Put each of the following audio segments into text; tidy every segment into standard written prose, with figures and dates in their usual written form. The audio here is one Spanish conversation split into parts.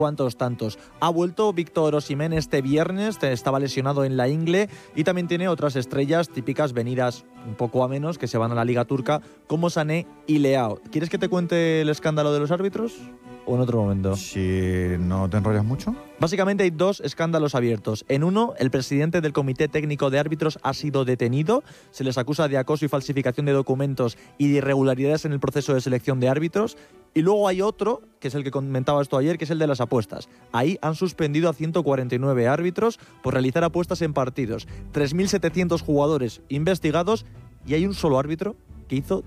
cuántos tantos. Ha vuelto Víctor Osimhen este viernes, estaba lesionado en la ingle, y también tiene otras estrellas típicas venidas un poco a menos que se van a la Liga Turca, como Sané y Leao. ¿Quieres que te cuente el escándalo de los árbitros o en otro momento? Si no te enrollas mucho. Básicamente hay dos escándalos abiertos. En uno, el presidente del Comité Técnico de Árbitros ha sido detenido. Se les acusa de acoso y falsificación de documentos y de irregularidades en el proceso de selección de árbitros. Y luego hay otro, que es el que comentaba esto ayer, que es el de las apuestas. Ahí han suspendido a 149 árbitros por realizar apuestas en partidos. 3.700 jugadores investigados y hay un solo árbitro que hizo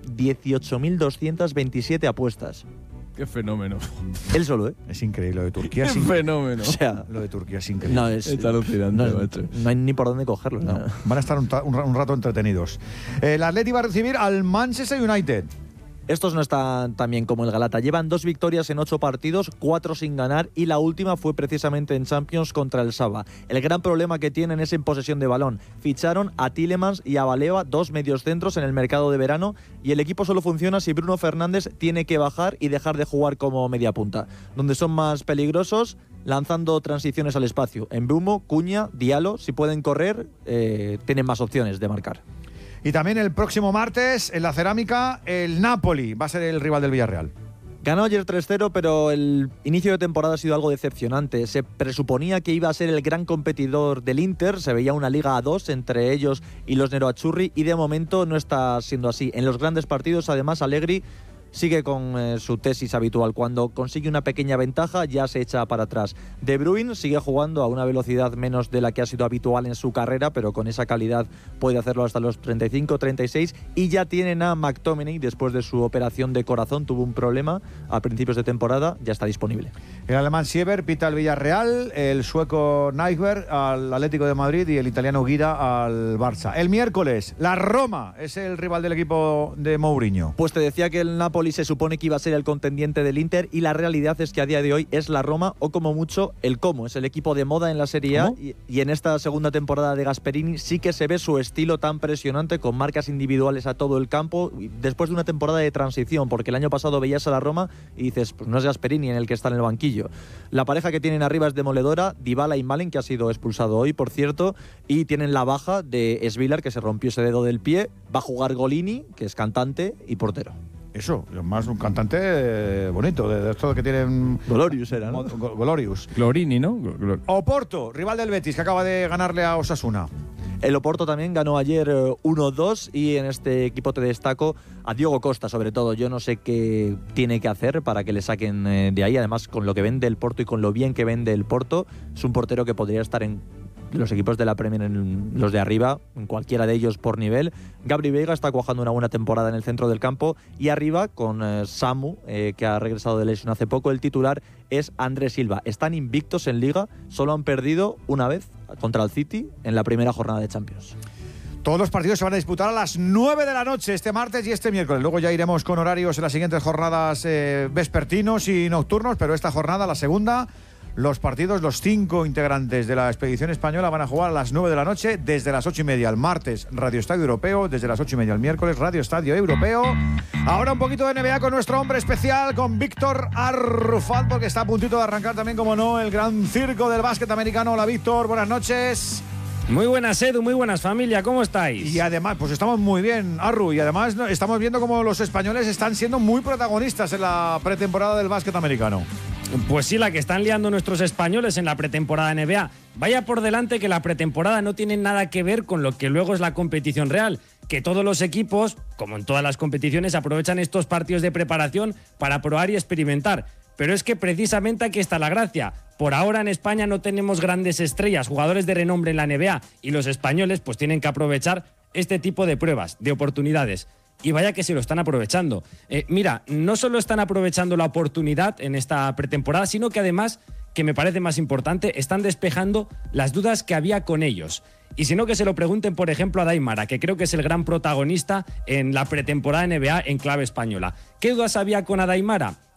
18.227 apuestas. Qué fenómeno. Él solo, ¿eh? Es increíble lo de Turquía. Qué fenómeno. O sea, lo de Turquía es increíble. No, es alucinante, macho. No hay ni por dónde cogerlo. No. Van a estar un rato entretenidos. El Atleti va a recibir al Manchester United. Estos no están tan bien como el Galata. Llevan 2 victorias en 8 partidos, 4 sin ganar, y la última fue precisamente en Champions contra el Saba. El gran problema que tienen es en posesión de balón. Ficharon a Tielemans y a Baleba, 2 mediocentros en el mercado de verano, y el equipo solo funciona si Bruno Fernández tiene que bajar y dejar de jugar como media punta. Donde son más peligrosos, lanzando transiciones al espacio. Mbeumo, Cunha, Diallo, si pueden correr, tienen más opciones de marcar. Y también el próximo martes, en la Cerámica, el Napoli va a ser el rival del Villarreal. Ganó ayer 3-0, pero el inicio de temporada ha sido algo decepcionante. Se presuponía que iba a ser el gran competidor del Inter, se veía una liga a 2 entre ellos y los Nerazzurri, y de momento no está siendo así. En los grandes partidos, además, Allegri sigue con su tesis habitual. Cuando consigue una pequeña ventaja, ya se echa para atrás. De Bruyne sigue jugando a una velocidad menos de la que ha sido habitual en su carrera, pero con esa calidad puede hacerlo hasta los 35, 36. Y ya tienen a McTominay, después de su operación de corazón, tuvo un problema a principios de temporada, ya está disponible. El alemán Sieber pita al Villarreal, el sueco Nyberg al Atlético de Madrid y el italiano Guida al Barça. El miércoles, la Roma es el rival del equipo de Mourinho. Pues te decía que el Napoli se supone que iba a ser el contendiente del Inter, y la realidad es que a día de hoy es la Roma, o como mucho el Como. Es el equipo de moda en la Serie A, y en esta segunda temporada de Gasperini sí que se ve su estilo tan presionante, con marcas individuales a todo el campo, después de una temporada de transición, porque el año pasado veías a la Roma y dices, pues no es Gasperini en el que está en el banquillo. La pareja que tienen arriba es demoledora, Dybala y Malen, que ha sido expulsado hoy, por cierto, y tienen la baja de Svilar, que se rompió ese dedo del pie. Va a jugar Golini, que es cantante y portero. Eso, más un cantante bonito, de esto que tienen... Glorious era, ¿no? Glorious. Glorini, ¿no? Oporto, rival del Betis, que acaba de ganarle a Osasuna. El Oporto también ganó ayer 1-2, y en este equipo te destaco a Diogo Costa, sobre todo. Yo no sé qué tiene que hacer para que le saquen de ahí. Además, con lo que vende el Porto y con lo bien que vende el Porto, es un portero que podría estar en los equipos de la Premier, en los de arriba, en cualquiera de ellos por nivel. Gabri Veiga está cuajando una buena temporada en el centro del campo, y arriba con Samu, que ha regresado de lesión hace poco. El titular es Andrés Silva. Están invictos en Liga, solo han perdido una vez contra el City en la primera jornada de Champions. Todos los partidos se van a disputar a las 9 de la noche este martes y este miércoles. Luego ya iremos con horarios en las siguientes jornadas vespertinos y nocturnos, pero esta jornada, la segunda, los partidos, los 5 integrantes de la expedición española van a jugar a las 9 de la noche, desde las 8:30 el martes, Radio Estadio Europeo, desde las 8:30 el miércoles, Radio Estadio Europeo. Ahora un poquito de NBA con nuestro hombre especial, con Víctor Arrufat, porque está a puntito de arrancar también, como no, el gran circo del básquet americano. Hola, Víctor, buenas noches. Muy buenas, Edu, muy buenas, familia, ¿cómo estáis? Y además, pues estamos muy bien, Arru, y además estamos viendo cómo los españoles están siendo muy protagonistas en la pretemporada del básquet americano. Pues sí, la que están liando nuestros españoles en la pretemporada NBA. Vaya por delante que la pretemporada no tiene nada que ver con lo que luego es la competición real, que todos los equipos, como en todas las competiciones, aprovechan estos partidos de preparación para probar y experimentar. Pero es que precisamente aquí está la gracia. Por ahora en España no tenemos grandes estrellas, jugadores de renombre en la NBA, y los españoles pues tienen que aprovechar este tipo de pruebas, de oportunidades. Y vaya que se lo están aprovechando. Mira, no solo están aprovechando la oportunidad en esta pretemporada, sino que además, que me parece más importante, están despejando las dudas que había con ellos. Y si no, que se lo pregunten, por ejemplo, a Daimara, que creo que es el gran protagonista en la pretemporada NBA en clave española. ¿Qué dudas había con Daimara?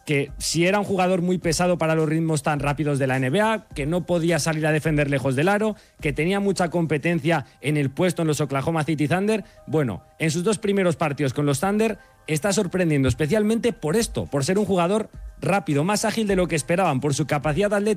que si era un jugador muy pesado para los ritmos tan rápidos de la NBA, que no podía salir a defender lejos del aro, que tenía mucha competencia en el puesto en los Oklahoma City Thunder. Bueno, en sus 2 primeros partidos con los Thunder está sorprendiendo especialmente por esto, por ser un jugador rápido, más ágil de lo que esperaban, por su capacidad atlética